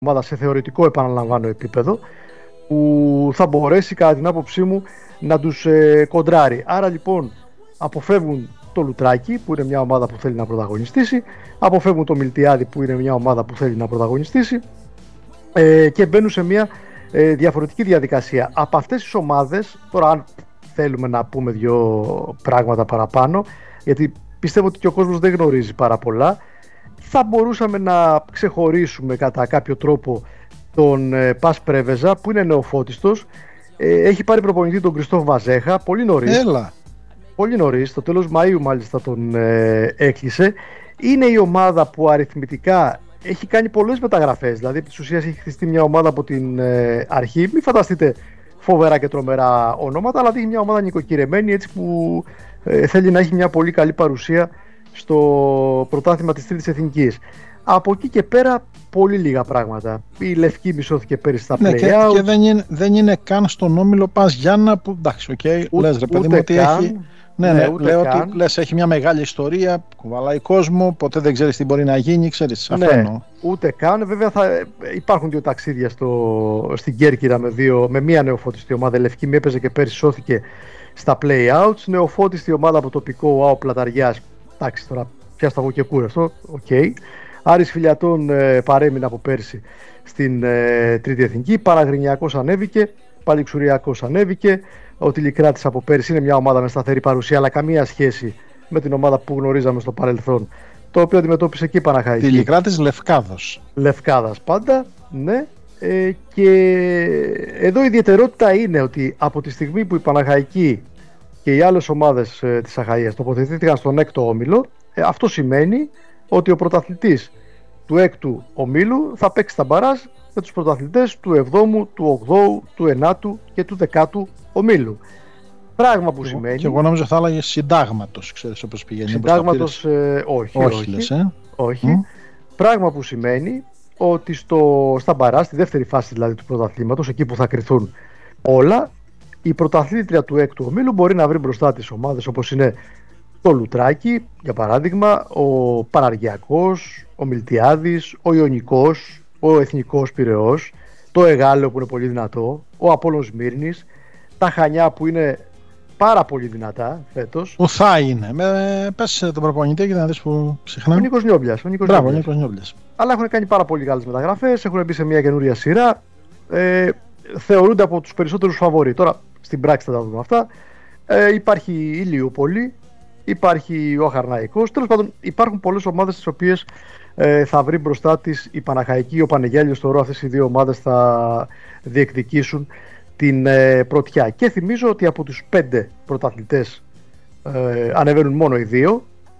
ομάδα σε θεωρητικό, επαναλαμβάνω, επίπεδο, που θα μπορέσει κατά την άποψή μου να τους κοντράρει. Άρα λοιπόν αποφεύγουν το Λουτράκι, που είναι μια ομάδα που θέλει να πρωταγωνιστήσει, αποφεύγουν το Μιλτιάδη, που είναι μια ομάδα που θέλει να πρωταγωνιστήσει, και μπαίνουν σε μια διαφορετική διαδικασία. Από αυτές τις ομάδες, τώρα αν θέλουμε να πούμε δύο πράγματα παραπάνω, γιατί πιστεύω ότι και ο κόσμος δεν γνωρίζει πάρα πολλά, θα μπορούσαμε να ξεχωρίσουμε κατά κάποιο τρόπο τον Πας Πρέβεζα, που είναι νεοφώτιστος, έχει πάρει προπονητή τον Κριστόφ Βαζέχα πολύ νωρίς. Πολύ νωρίς, στο τέλος Μαΐου μάλιστα τον έκλεισε. Είναι η ομάδα που αριθμητικά έχει κάνει πολλές μεταγραφές, δηλαδή επί της ουσίας έχει χτιστεί μια ομάδα από την αρχή. Μην φανταστείτε φοβερά και τρομερά ονόματα, αλλά έχει μια ομάδα νοικοκυρεμένη, έτσι, που θέλει να έχει μια πολύ καλή παρουσία στο πρωτάθλημα της Τρίτης Εθνικής. Από εκεί και πέρα πολύ λίγα πράγματα. Η Λευκή μισώθηκε πέρυσι στα play-out. Και δεν είναι καν στον όμιλο Πας Γιάννα, που εντάξει, λες ρε παιδί μου ότι έχει. Λέω ότι λες, έχει μια μεγάλη ιστορία, κουβαλάει κόσμο, ποτέ δεν ξέρεις τι μπορεί να γίνει, ξέρεις, αυτό εννοώ. Ούτε καν. Βέβαια υπάρχουν δύο ταξίδια στην Κέρκυρα με μια νεοφώτιστη ομάδα. Η Λευκή έπαιζε και πέρυσι σώθηκε στα play-outs. Νεοφώτιστη ομάδα από τοπικό ΑΟ Πλαταριάς. Εντάξει, τώρα πιάστα εγώ και κούραστο. Άρης Φιλιατών παρέμεινε από πέρσι στην Τρίτη Εθνική. Παναγρινιακός ανέβηκε, Παλιξουριακός ανέβηκε. Ο Τηλικράτης από πέρσι είναι μια ομάδα με σταθερή παρουσία, αλλά καμία σχέση με την ομάδα που γνωρίζαμε στο παρελθόν, το οποίο αντιμετώπισε και η Παναχαϊκή. Τηλικράτης Λευκάδος. Λευκάδας πάντα, ναι. Και εδώ η ιδιαιτερότητα είναι ότι από τη στιγμή που η Παναχαϊκή και οι άλλες ομάδες της Αχαΐας τοποθετήθηκαν στον έκτο όμιλο, αυτό σημαίνει ότι ο πρωταθλητής του έκτου ομίλου θα παίξει τα μπαράζ με τους πρωταθλητές του 7ου, του 8ου, του 9ου και του 10ου ομίλου. Πράγμα που σημαίνει... Και εγώ νόμιζα θα έλεγε συντάγματος, ξέρεις, όπως πηγαίνει. Συντάγματος, όχι. Πράγμα που σημαίνει ότι στα μπαράζ, στη δεύτερη φάση δηλαδή του πρωταθλήματος, εκεί που θα κριθούν όλα, η πρωταθλήτρια του έκτου ομίλου μπορεί να βρει μπροστά τις ομάδες όπως είναι το Λουτράκι, για παράδειγμα, ο Παναργιακός, ο Μιλτιάδης, ο Ιωνικός, ο Εθνικός Πειραιώς, το Εγάλεο που είναι πολύ δυνατό, ο Απόλλων Σμύρνης, τα Χανιά που είναι πάρα πολύ δυνατά φέτος. Που θα είναι. Πες τον προπονητή και να δεις που συχνά. Ο Νίκος Νιόμπλιας. Νίκος Νιόμπλιας. Αλλά έχουν κάνει πάρα πολύ καλές μεταγραφές, έχουν μπει σε μια καινούρια σειρά. Θεωρούνται από τους περισσότερους φαβορί. Τώρα στην πράξη θα τα δούμε αυτά. Υπάρχει η Ηλιούπολη, υπάρχει ο Αχαρναϊκός. Τέλος πάντων, υπάρχουν πολλές ομάδες τις οποίες θα βρει μπροστά της η Παναχαϊκή, ο Πανεγέλιος. Θεωρώ αυτές οι δύο ομάδες θα διεκδικήσουν την πρωτιά. Και θυμίζω ότι από τους 5 πρωταθλητές ανεβαίνουν μόνο οι 2.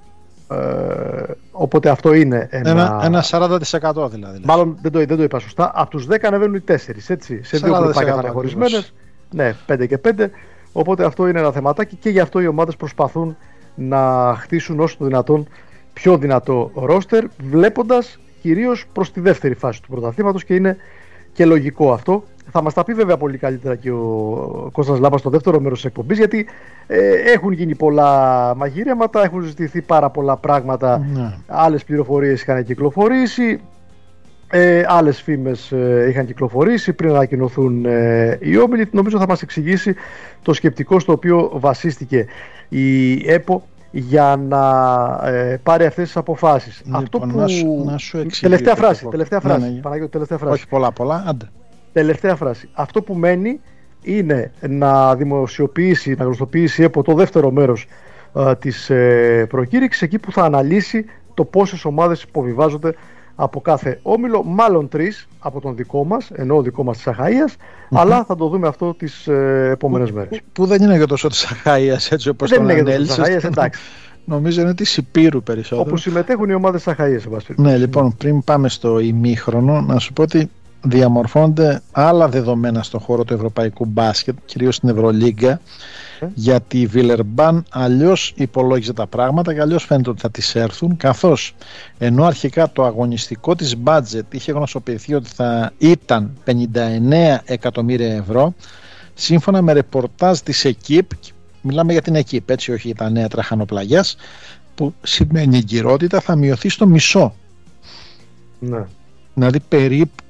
Οπότε αυτό είναι ένα 40% δηλαδή. Μάλλον δεν το είπα σωστά. Από τους 10 ανεβαίνουν οι 4, έτσι. Σε 2 γκρουπάκια θα είναι χωρισμένες. Ναι, 5 και 5. Οπότε αυτό είναι ένα θεματάκι και γι' αυτό οι ομάδες προσπαθούν να χτίσουν όσο το δυνατόν πιο δυνατό ρόστερ, βλέποντας κυρίως προς τη δεύτερη φάση του πρωταθλήματος, και είναι και λογικό αυτό. Θα μας τα πει βέβαια πολύ καλύτερα και ο Κώστας Λάμπας στο δεύτερο μέρος της εκπομπής, γιατί έχουν γίνει πολλά μαγειρέματα, έχουν ζητηθεί πάρα πολλά πράγματα, άλλες πληροφορίες είχαν κυκλοφορήσει, άλλες φήμες είχαν κυκλοφορήσει πριν ανακοινωθούν οι όμιλοι. Νομίζω θα μας εξηγήσει το σκεπτικό στο οποίο βασίστηκε η ΕΠΟ για να πάρει αυτές τις αποφάσεις. Λοιπόν, αυτό που... να σου εξηγήσω. Τελευταία φράση. Παναγιώτη, τελευταία φράση. Όχι πολλά, άντε. Τελευταία φράση. Αυτό που μένει είναι να δημοσιοποιήσει, να γνωστοποιήσει από το δεύτερο μέρος της προκήρυξης, εκεί που θα αναλύσει το πόσες ομάδες υποβιβάζονται από κάθε όμιλο, μάλλον 3 από τον δικό μας, ενώ ο δικό μας της Αχαΐας, αλλά θα το δούμε αυτό τις επόμενες μέρες. Που δεν είναι για τόσο της Αχαΐας, έτσι όπως τον ανέλησες. Νομίζω είναι της Υπήρου περισσότερο. Όπου συμμετέχουν οι ομάδες της Αχαΐας. Ναι, λοιπόν, πριν πάμε στο ημίχρονο, να σου πω ότι διαμορφώνονται άλλα δεδομένα στον χώρο του ευρωπαϊκού μπάσκετ, κυρίως στην Ευρωλίγκα, γιατί η Βιλερμπάν αλλιώς υπολόγιζε τα πράγματα και αλλιώς φαίνεται ότι θα τις έρθουν, καθώς ενώ αρχικά το αγωνιστικό της budget είχε γνωστοποιηθεί ότι θα ήταν 59 εκατομμύρια ευρώ, σύμφωνα με ρεπορτάζ της ΕΚΙΠ, μιλάμε για την ΕΚΙΠ, έτσι, όχι τα νέα τραχανοπλαγιάς, που σημαίνει εγκυρότητα, θα μειωθεί στο μισό. Ναι. Δηλαδή περίπου